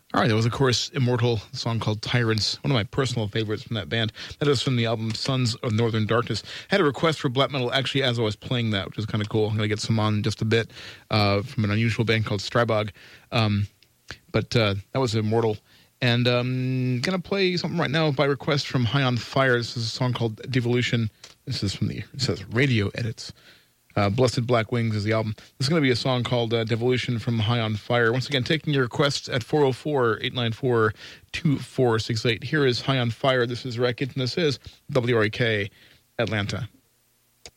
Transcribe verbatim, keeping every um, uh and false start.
All right, that was, of course, Immortal, a song called Tyrants, one of my personal favorites from that band. That is from the album Sons of Northern Darkness. Had a request for black metal actually as I was playing that, which is kind of cool. I'm going to get some on in just a bit uh, from an unusual band called Strybog. Um, but uh, that was Immortal. And I'm um, going to play something right now by request from High on Fire. This is a song called Devolution. This is from the, it says Radio Edits. Uh, Blessed Black Wings is the album. This is going to be a song called uh, Devolution from High on Fire. Once again, taking your requests at four oh four, eight nine four, two four six eight. Here is High on Fire. This is Racket, and this is W R A K Atlanta.